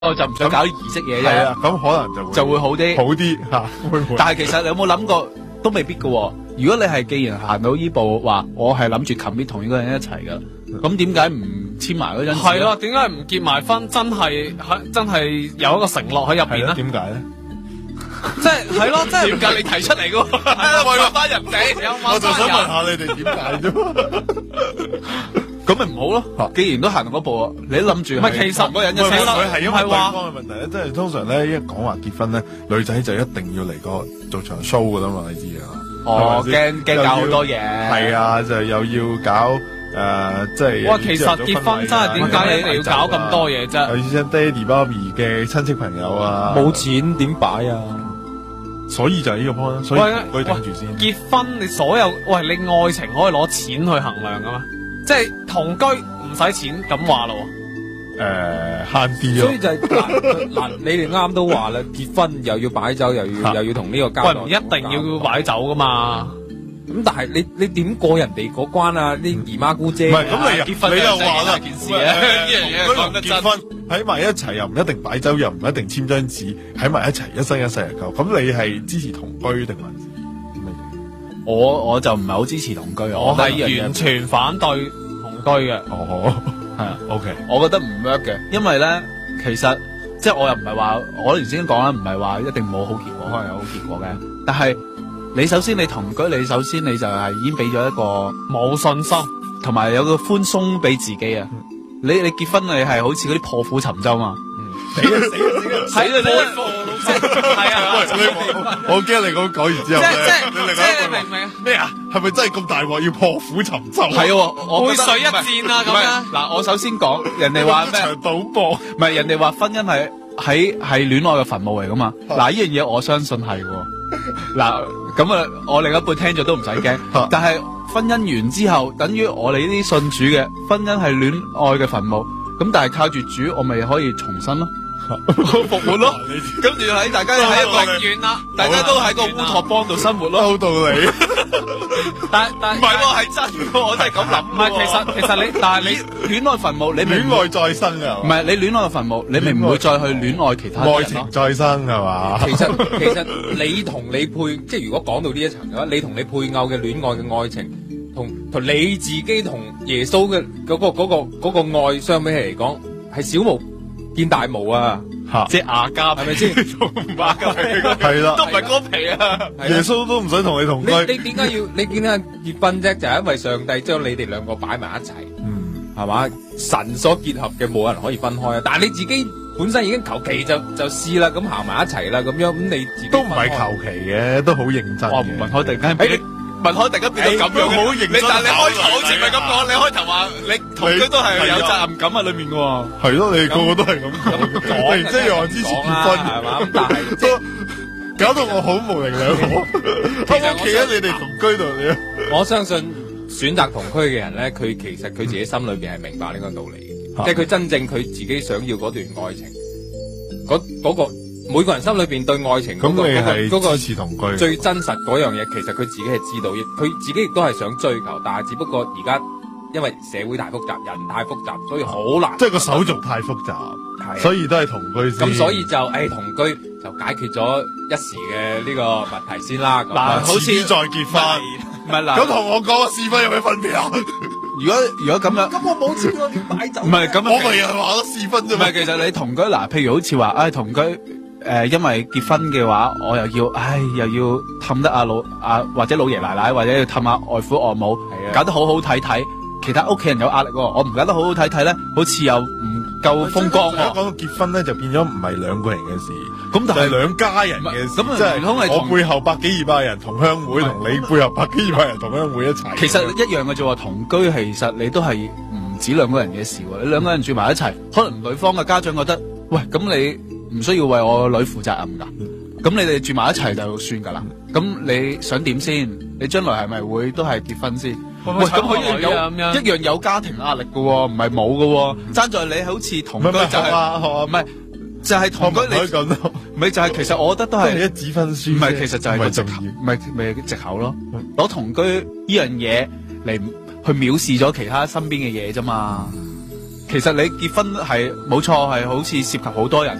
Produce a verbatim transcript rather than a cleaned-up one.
我就唔想搞啲儀式嘢啫。 係啊，咁可能就會就會好啲， 好啲吓，會唔會？ 但係其實你有冇諗過，都未必噶。如果你係既然行到呢步，話我係諗住 commit 同呢個人一齊噶，咁點解唔簽埋嗰陣？ 係咯，點解唔結埋婚？真係真係有一個承諾喺入邊咧？ 點解咧？ 即係係咯，即係點解你提出嚟噶？為咗翻人哋， 我就想問下你哋點解啫？ 咁咪唔好咯。既然都行到嗰步，你諗住唔係其實嗰個人一齊佢係因為對話方嘅問題咧，即係通常咧一講話結婚咧，女仔就一定要嚟個做場 show 噶啦嘛，你知啊？ 哦，驚驚搞好多嘢。 係啊，就又要搞誒，即係。 哇，其實結婚真係點解你哋要搞咁多嘢啫？ 有啲爹哋媽咪嘅親戚朋友啊， 冇錢點擺啊？ 所以就係呢個 point，所以可以頂住先。 結婚你所有喂，你愛情可以攞錢去衡量噶嘛？即係同居唔使錢咁話咯。 誒慳啲咯。 所以就係嗱嗱，你哋啱都話啦，結婚又要擺酒，又要又要同呢個交代。 喂，唔一定要擺酒噶嘛。 咁但係你你點過人哋嗰關啊？啲姨媽姑姐唔係咁，你結婚你又話啦， 件事啊，呢樣嘢講得真。 結婚喺埋一齊又唔一定擺酒，又唔一定簽張紙，喺埋一齊一生一世就夠。咁你係支持同居定還是咩？ 我我就唔係好支持同居， 我係完全反對同居嘅。 哦， 係啊 ，OK， 我覺得唔 work 嘅，因為咧其實即係我又唔係話我原先講啦，唔係話一定冇好結果，可能有好結果嘅，但係。你首先你同居，你首先你就係已經俾咗一個冇信心， 同埋有個寬鬆俾自己啊！你你結婚你係好似嗰啲破釜沉舟嘛？ 死啊死啊死啊！ 係啊，係啊！ 我我驚你講講完之後咧，你另外一句明唔明啊？ 咩啊？係咪真係咁大鑊要破釜沉舟？ 係喎，我背水一戰啊咁樣。 嗱，我首先講人哋話咩？ 場賭博， 唔係人哋話婚姻係喺係戀愛嘅墳墓嚟噶嘛？嗱，呢樣嘢我相信係喎。嗱，咁啊，我另一半聽咗都唔使驚，但係婚姻完之後，等於我哋呢啲信主嘅婚姻係戀愛嘅墳墓，咁但係靠住主，我咪可以重生咯，復活咯，跟住喺大家喺一個遠啦， 大家都喺個烏托邦度生活咯， 好道理。 但但唔係喎，係真嘅，我真係咁諗。 唔係，其實其實你，但係你戀愛墳墓，你戀愛再生啊？ 唔係你戀愛嘅墳墓，你咪唔會再去戀愛其他人咯。 愛情再生係嘛？ 其實其實你同你配，即係如果講到呢一層嘅話，你同你配偶嘅戀愛嘅愛情，同同你自己同耶穌嘅嗰個嗰個嗰個愛相比嚟講，係小巫見大巫啊！ 即係亞加， 係咪先？ 亞加係啦， 都唔係嗰皮啊！ 耶穌都唔使同你同居。 你你點解要你點解結婚啫？就係因為上帝將你哋兩個擺埋一齊， 嗯， 係嘛？神所結合嘅冇人可以分開啊！但係你自己本身已經求其就就試啦，咁行埋一齊啦，咁樣咁你自己都唔係求其嘅，都好認真嘅。 哇！文海突然間俾你。文海突然間變到咁樣， 好認真。 你但係你開頭好似唔係咁講，你開頭話你同居都係有責任感喺裏面嘅喎。 係咯，你個個都係咁講。突然之間又話支持結婚， 係嘛？咁但係即係搞到我好模棱兩可。其實企喺你哋同居度，你我相信選擇同居嘅人咧，佢其實佢自己心裏邊係明白呢個道理嘅，即係佢真正佢自己想要嗰段愛情，嗰嗰個。每個人心裏邊對愛情嗰個嗰個嗰個支持同居最真實嗰樣嘢，其實佢自己係知道，亦佢自己亦都係想追求，但係只不過而家因為社會太複雜，人太複雜，所以好難。 即係個手續太複雜， 係， 所以都係同居先。 咁所以就誒同居就解決咗一時嘅呢個問題先啦。 嗱，好似再結婚， 唔係嗱， 咁同我講試婚有咩分別啊？ 如果如果咁樣， 咁我冇錢我點擺酒？ 唔係咁， 我咪又話咗試婚啫。 唔係，其實你同居嗱，譬如好似話，唉同居。誒、呃，因為結婚嘅話，我又要，唉，又要氹得阿老阿或者老爺奶奶，或者要氹下外父外母，搞得好好睇睇，其他屋企人有壓力喎，我唔搞得好好睇睇咧，好似又唔夠風光喎。 講到結婚咧，就變咗唔係兩個人嘅事， 咁但係兩家人嘅事， 咁即係我背後百幾二百人同鄉會，同你背後百幾二百人同鄉會一齊。 其實一樣嘅啫喎，同居其實你都係唔止兩個人嘅事喎，你兩個人住埋一齊，可能女方嘅家長覺得，喂，咁你。唔需要為我女負責任噶，咁你哋住埋一齊就算噶啦。咁你想點先？你將來係咪會都係結婚先？喂，咁佢一樣有一樣有家庭壓力噶，唔係冇噶。爭在你好似同居就係唔係就係同居你唔係就係其實我覺得都係一紙婚書， 唔係其實就係個藉口，唔係咪藉口咯？攞同居呢樣嘢嚟去藐視咗其他身邊嘅嘢啫嘛。 其實你結婚係冇錯，係好似涉及好多人。